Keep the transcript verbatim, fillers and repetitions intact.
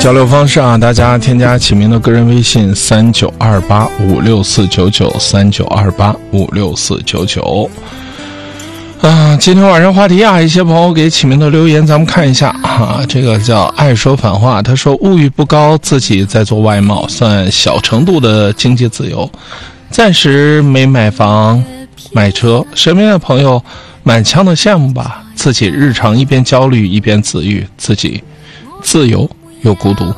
交流方式啊，大家添加启明的个人微信三九二八五六四九九三九二八五六四九九。啊，今天晚上话题啊，一些朋友给启明的留言，咱们看一下啊。这个叫爱说反话，他说物欲不高，自己在做外贸，算小程度的经济自由，暂时没买房买车，身边的朋友满腔的羡慕吧，自己日常一边焦虑一边自愈，自己自由又孤独。